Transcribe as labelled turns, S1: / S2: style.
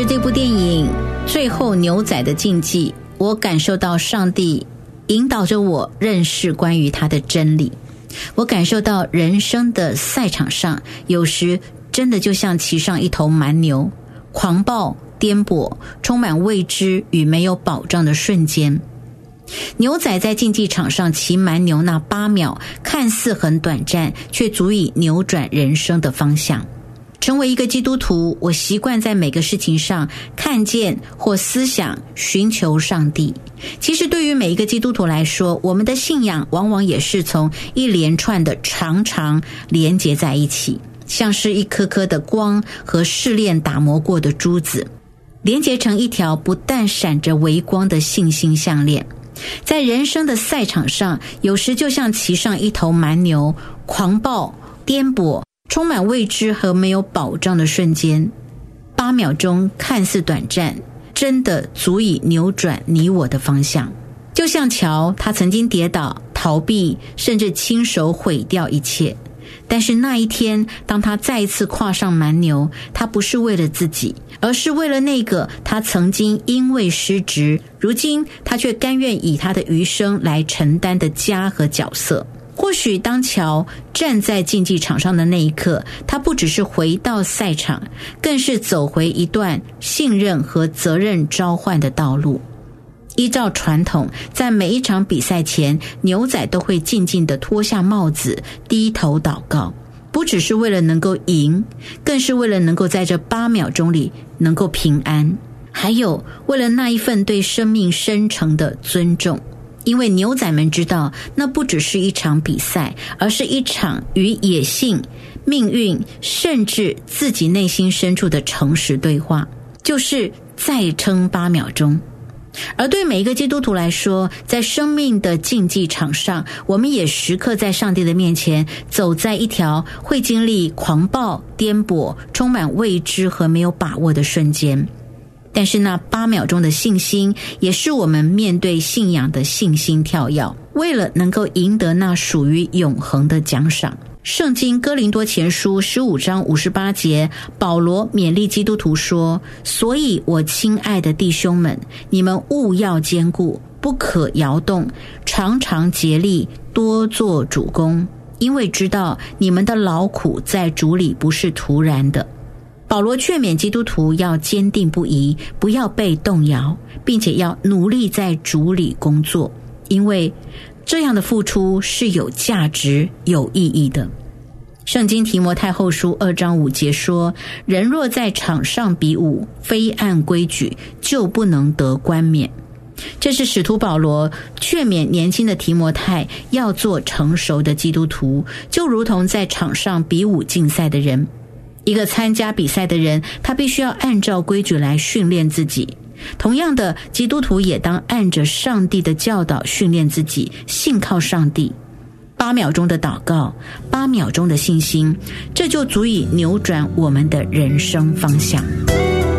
S1: 着这部电影最后牛仔的禁忌，我感受到上帝引导着我认识关于他的真理。我感受到人生的赛场上，有时真的就像骑上一头蛮牛，狂暴、颠簸，充满未知与没有保障的瞬间。牛仔在竞技场上骑蛮牛那8秒，看似很短暂，却足以扭转人生的方向。成为一个基督徒，我习惯在每个事情上看见或思想寻求上帝。其实对于每一个基督徒来说，我们的信仰往往也是从一连串的常常连结在一起，像是一颗颗的光和试炼打磨过的珠子，连结成一条不但闪着微光的信心项链。在人生的赛场上，有时就像骑上一头蛮牛，狂暴、颠簸，充满未知和没有保障的瞬间。8秒钟看似短暂，真的足以扭转你我的方向。就像乔，他曾经跌倒、逃避，甚至亲手毁掉一切。但是那一天，当他再一次跨上蛮牛，他不是为了自己，而是为了那个他曾经因为失职，如今他却甘愿以他的余生来承担的家和角色。或许当乔站在竞技场上的那一刻，他不只是回到赛场，更是走回一段信任和责任召唤的道路。依照传统，在每一场比赛前，牛仔都会静静地脱下帽子，低头祷告，不只是为了能够赢，更是为了能够在这8秒钟里能够平安，还有为了那一份对生命深沉的尊重。因为牛仔们知道，那不只是一场比赛，而是一场与野性、命运，甚至自己内心深处的诚实对话，就是再撑8秒钟。而对每一个基督徒来说，在生命的竞技场上，我们也时刻在上帝的面前走在一条会经历狂暴、颠簸、充满未知和没有把握的瞬间。但是那8秒钟的信心，也是我们面对信仰的信心跳跃，为了能够赢得那属于永恒的奖赏。圣经哥林多前书15章58节，保罗勉励基督徒说：所以我亲爱的弟兄们，你们务要坚固，不可摇动，常常竭力，多做主工，因为知道你们的劳苦在主里不是徒然的。保罗劝勉基督徒要坚定不移，不要被动摇，并且要努力在主里工作，因为这样的付出是有价值、有意义的。圣经提摩太后书2章5节说：人若在场上比武，非按规矩，就不能得冠冕。这是使徒保罗劝勉年轻的提摩太要做成熟的基督徒，就如同在场上比武竞赛的人。一个参加比赛的人，他必须要按照规矩来训练自己。同样的，基督徒也当按着上帝的教导训练自己，信靠上帝。8秒钟的祷告，8秒钟的信心，这就足以扭转我们的人生方向。